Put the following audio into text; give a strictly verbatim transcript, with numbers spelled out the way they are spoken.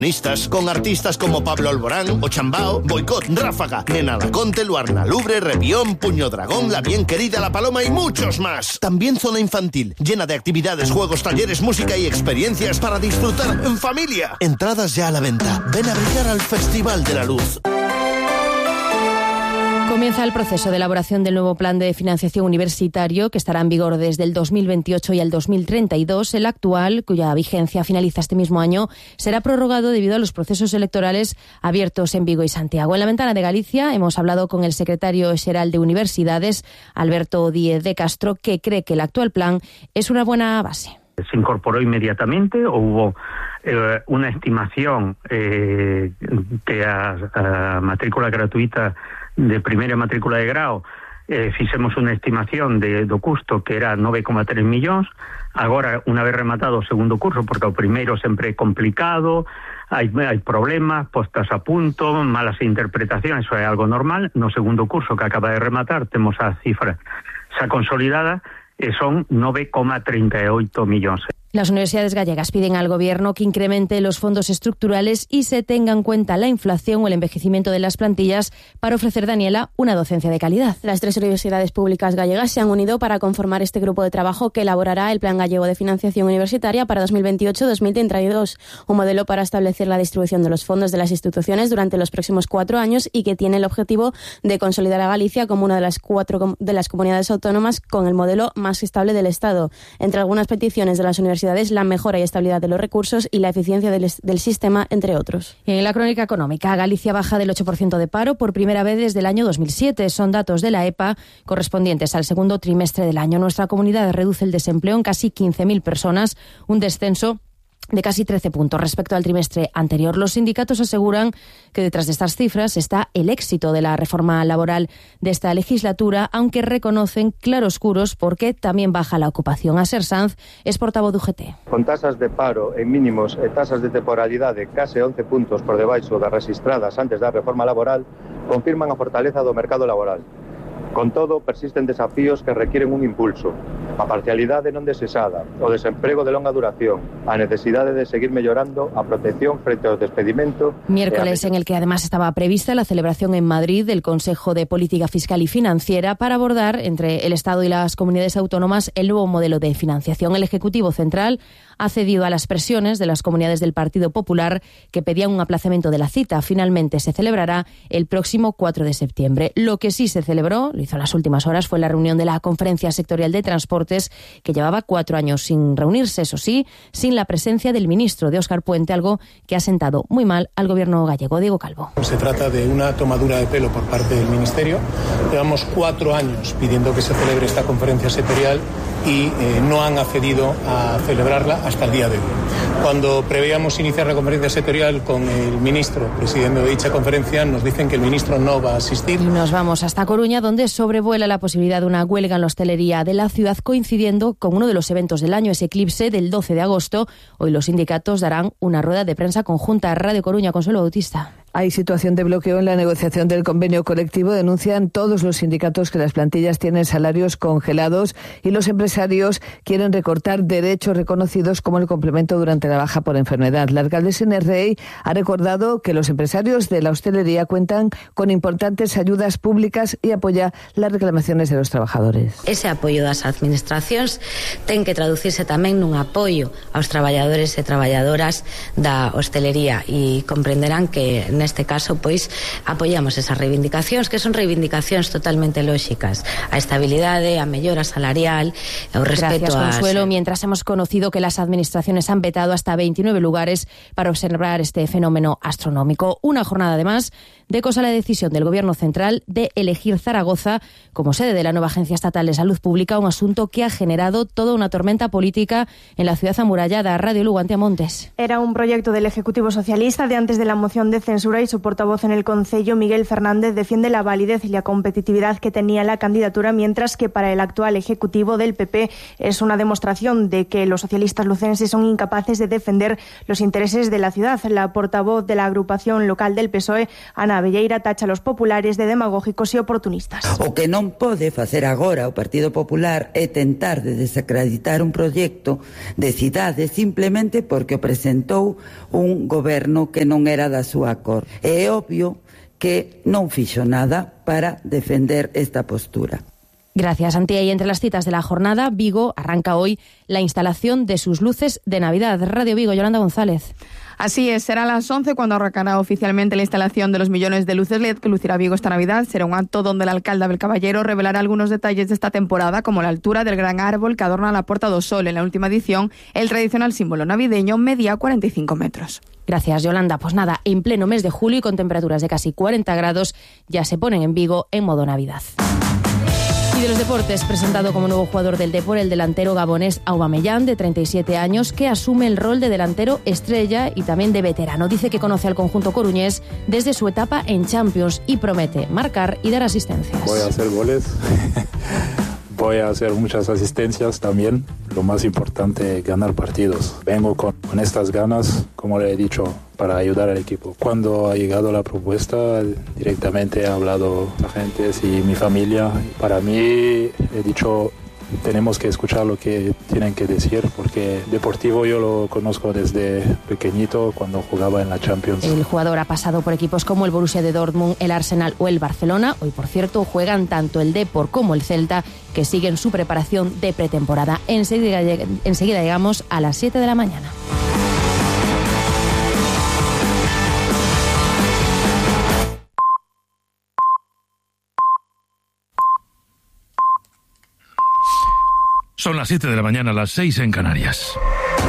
Con artistas como Pablo Alborán, Ochambao, Boicot, Ráfaga, Nena Daconte, Luarna Lubre, Revión, Puño Dragón, La Bien Querida, La Paloma y muchos más. También zona infantil, llena de actividades, juegos, talleres, música y experiencias para disfrutar en familia. Entradas ya a la venta. Ven a brillar al Festival de la Luz. Comienza el proceso de elaboración del nuevo plan de financiación universitario que estará en vigor desde el dos mil veintiocho y el dos mil treinta y dos. El actual, cuya vigencia finaliza este mismo año, será prorrogado debido a los procesos electorales abiertos en Vigo y Santiago. En la Ventana de Galicia hemos hablado con el secretario xeral de Universidades, Alberto Díez de Castro, que cree que el actual plan es una buena base. Se incorporó inmediatamente o hubo eh, una estimación eh, que a, a matrícula gratuita de primeira matrícula de grao eh, fixemos unha estimación de, do custo que era nove coma tres millóns. Agora, unha vez rematado o segundo curso, porque o primeiro sempre é complicado, hai, hai problemas, postas a punto, malas interpretacións, eso é algo normal. No segundo curso que acaba de rematar temos a cifra xa consolidada e son nove coma treinta e oito millóns. Las universidades gallegas piden al Gobierno que incremente los fondos estructurales y se tenga en cuenta la inflación o el envejecimiento de las plantillas para ofrecer, Daniela, una docencia de calidad. Las tres universidades públicas gallegas se han unido para conformar este grupo de trabajo que elaborará el Plan Gallego de Financiación Universitaria para dos mil veintiocho a dos mil treinta y dos, un modelo para establecer la distribución de los fondos de las instituciones durante los próximos cuatro años y que tiene el objetivo de consolidar a Galicia como una de las cuatro de las comunidades autónomas con el modelo más estable del Estado. Entre algunas peticiones de las universidades, la mejora y estabilidad de los recursos y la eficiencia del, del sistema, entre otros. En la crónica económica, Galicia baja del ocho por ciento de paro por primera vez desde el año dos mil siete. Son datos de la E P A correspondientes al segundo trimestre del año. Nuestra comunidad reduce el desempleo en casi quince mil personas, un descenso de casi trece puntos respecto al trimestre anterior. Los sindicatos aseguran que detrás de estas cifras está el éxito de la reforma laboral de esta legislatura, aunque reconocen claroscuros porque también baja la ocupación. Aser Sanz es portavoz do U G T. Con tasas de paro en mínimos e tasas de temporalidade case once puntos por debaixo das rexistradas antes da reforma laboral, confirman a fortaleza do mercado laboral. Con todo, persisten desafíos que requieren un impulso. A parcialidade non desexada, o desemprego de longa duración, a necesidade de seguir mellorando a protección frente ao despedimento. Miércoles en el que además estaba prevista la celebración en Madrid del Consejo de Política Fiscal y Financiera para abordar entre el Estado y las comunidades autónomas el nuevo modelo de financiación. El Ejecutivo Central ha cedido a las presiones de las comunidades del Partido Popular que pedían un aplazamiento de la cita. Finalmente se celebrará el próximo cuatro de septiembre. Lo que sí se celebró, lo hizo en las últimas horas, fue la reunión de la Conferencia Sectorial de Transportes, que llevaba cuatro años sin reunirse, eso sí, sin la presencia del ministro, de Óscar Puente, algo que ha sentado muy mal al gobierno gallego. Diego Calvo. Se trata de una tomadura de pelo por parte del Ministerio. Llevamos cuatro años pidiendo que se celebre esta conferencia sectorial y eh, no han accedido a celebrarla hasta el día de hoy. Cuando preveíamos iniciar la conferencia sectorial con el ministro presidiendo dicha conferencia, nos dicen que el ministro no va a asistir. Y nos vamos hasta Coruña, donde sobrevuela la posibilidad de una huelga en la hostelería de la ciudad, coincidiendo con uno de los eventos del año, ese eclipse del doce de agosto. Hoy los sindicatos darán una rueda de prensa conjunta. Radio Coruña, Consuelo Bautista. Hay situación de bloqueo en la negociación del convenio colectivo. Denuncian todos los sindicatos que las plantillas tienen salarios congelados y los empresarios quieren recortar derechos reconocidos como el complemento durante la baja por enfermedad. La alcaldesa Inés Rey ha recordado que los empresarios de la hostelería cuentan con importantes ayudas públicas y apoya las reclamaciones de los trabajadores. Ese apoio das administracións ten que traducirse tamén nun apoio aos traballadores e traballadoras da hostelería e comprenderán que neste caso, pois, apoiamos esas reivindicacións, que son reivindicacións totalmente lóxicas. A estabilidade, a mellora salarial, o respeto Gracias, a... Consuelo. Mientras hemos conocido que las administraciones han vetado hasta veintinueve lugares para observar este fenómeno astronómico. Una jornada, además, de cosa la decisión del Gobierno Central de elegir Zaragoza como sede de la nueva Agencia Estatal de Salud Pública, un asunto que ha generado toda una tormenta política en la ciudad amurallada. Radio Lugo, Antia Montes. Era un proyecto del Ejecutivo Socialista de antes de la moción de censura Mesura y su portavoz en el Concello, Miguel Fernández, defiende la validez y la competitividad que tenía la candidatura, mientras que para el actual ejecutivo del P P es una demostración de que los socialistas lucenses son incapaces de defender los intereses de la ciudad. La portavoz de la agrupación local del P S O E, Ana Abelleira, tacha a los populares de demagógicos e oportunistas. O que non pode facer agora o Partido Popular é tentar de desacreditar un proxecto de cidade simplemente porque o presentou un goberno que non era da súa cor. É obvio que non fixo nada para defender esta postura. Gracias, Antía. Y entre las citas de la jornada, Vigo arranca hoy la instalación de sus luces de Navidad. Radio Vigo, Yolanda González. Así es, será a las once cuando arrancará oficialmente la instalación de los millones de luces L E D que lucirá Vigo esta Navidad. Será un acto donde el alcalde Abel Caballero revelará algunos detalles de esta temporada, como la altura del gran árbol que adorna la Porta do Sol. En la última edición, el tradicional símbolo navideño medía cuarenta y cinco metros. Gracias, Yolanda. Pues nada, en pleno mes de julio y con temperaturas de casi cuarenta grados, ya se ponen en Vigo en modo Navidad. Y de los deportes, presentado como nuevo jugador del Depor el delantero gabonés Aubameyang, de treinta y siete años, que asume el rol de delantero estrella y también de veterano. Dice que conoce al conjunto coruñés desde su etapa en Champions y promete marcar y dar asistencias. Voy a hacer goles, voy a hacer muchas asistencias también. Lo más importante, ganar partidos. Vengo con, con estas ganas, como le he dicho, para ayudar al equipo. Cuando ha llegado la propuesta, directamente he hablado con la gente y mi familia. Para mí, he dicho, tenemos que escuchar lo que tienen que decir, porque Deportivo yo lo conozco desde pequeñito, cuando jugaba en la Champions. El jugador ha pasado por equipos como el Borussia de Dortmund, el Arsenal o el Barcelona. Hoy, por cierto, juegan tanto el Depor como el Celta, que siguen su preparación de pretemporada. Enseguida, enseguida llegamos a las siete de la mañana. Son las siete de la mañana, las seis en Canarias.